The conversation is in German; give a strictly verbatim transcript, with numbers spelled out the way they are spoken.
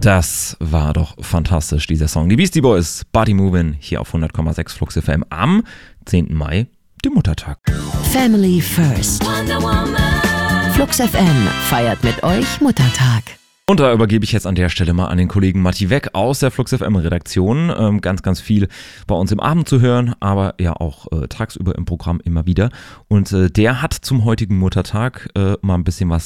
Das war doch fantastisch, dieser Song. Die Beastie Boys, Body Movin', hier auf hundert Komma sechs Flux F M am zehnten Mai, dem Muttertag. Family First. Flux F M feiert mit euch Muttertag. Und da übergebe ich jetzt an der Stelle mal an den Kollegen Matti Weck aus der Flux F M Redaktion. Ähm, ganz, ganz viel bei uns im Abend zu hören, aber ja auch äh, tagsüber im Programm immer wieder. Und äh, der hat zum heutigen Muttertag äh, mal ein bisschen was